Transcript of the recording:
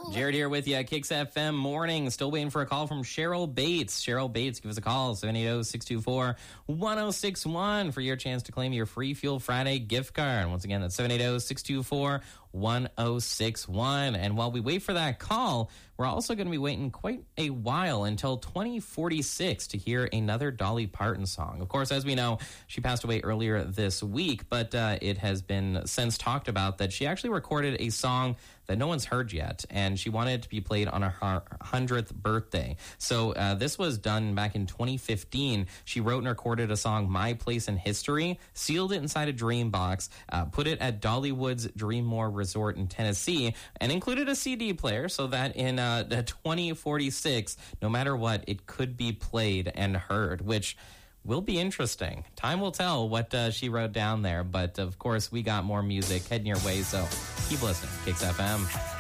Jared here with you, Kicks FM Morning. Still waiting for a call from Cheryl Bates. Cheryl Bates, give us a call, 780-624-1061 for your chance to claim your Free Fuel Friday gift card. Once again, that's 780-624-1061. And while we wait for that call, we're also going to be waiting quite a while until 2046 to hear another Dolly Parton song. Of course, as we know, she passed away earlier this week, but it has been since talked about that she actually recorded a song that no one's heard yet, and she wanted it to be played on her 100th birthday. So this was done back in 2015. She wrote and recorded a song, My Place in History, sealed it inside a dream box, put it at Dollywood's Dreammore Resort in Tennessee, and included a CD player so that in 2046, no matter what, it could be played and heard, which will be interesting. Time will tell what she wrote down there, but of course we got more music heading your way, so keep listening. Kicks FM.